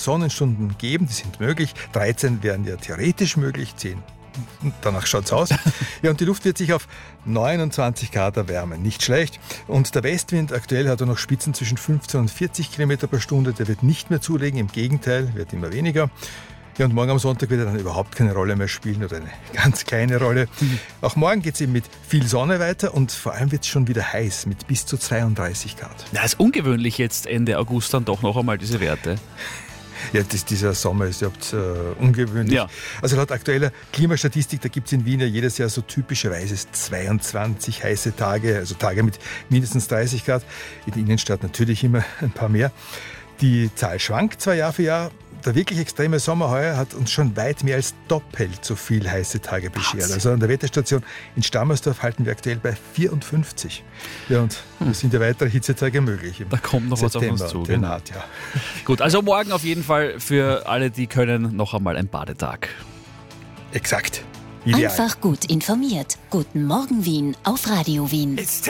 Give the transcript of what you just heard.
Sonnenstunden geben, die sind möglich. 13 wären ja theoretisch möglich, 10 danach schaut es aus. Ja, und die Luft wird sich auf 29 Grad erwärmen. Nicht schlecht. Und der Westwind aktuell hat er noch Spitzen zwischen 15 und 40 Kilometer pro Stunde. Der wird nicht mehr zulegen. Im Gegenteil, wird immer weniger. Ja, und morgen am Sonntag wird er dann überhaupt keine Rolle mehr spielen oder eine ganz kleine Rolle. Auch morgen geht es eben mit viel Sonne weiter und vor allem wird es schon wieder heiß mit bis zu 32 Grad. Ja, ist ungewöhnlich jetzt Ende August dann doch noch einmal diese Werte. Ja, dieser Sommer ist überhaupt ungewöhnlich. Ja. Also laut aktueller Klimastatistik, da gibt es in Wien ja jedes Jahr so typischerweise 22 heiße Tage, also Tage mit mindestens 30 Grad. In der Innenstadt natürlich immer ein paar mehr. Die Zahl schwankt zwar Jahr für Jahr. Der wirklich extreme Sommer heuer hat uns schon weit mehr als doppelt so viel heiße Tage beschert. Also an der Wetterstation in Stammersdorf halten wir aktuell bei 54. Ja, und es sind ja weitere Hitzetage möglich. Da kommt noch September, was auf uns zu. Genau. Naht, ja. Gut, also morgen auf jeden Fall für alle, die können, noch einmal ein Badetag. Exakt. Ideal. Einfach gut informiert. Guten Morgen Wien auf Radio Wien.